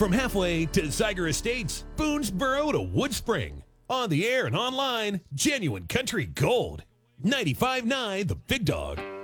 From halfway to Zeiger Estates, Boonesboro to Woodspring. On the air and online, genuine country gold. 95.9 The Big Dog.